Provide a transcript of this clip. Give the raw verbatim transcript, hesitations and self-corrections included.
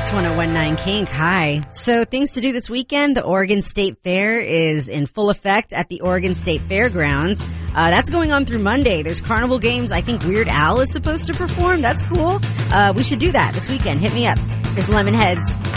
It's one oh one point nine Kink. Hi. So things to do this weekend. The Oregon State Fair is in full effect at the Oregon State Fairgrounds. Uh, that's going on through Monday. There's carnival games. I think Weird Al is supposed to perform. That's cool. Uh, we should do that this weekend. Hit me up. It's Lemonheads.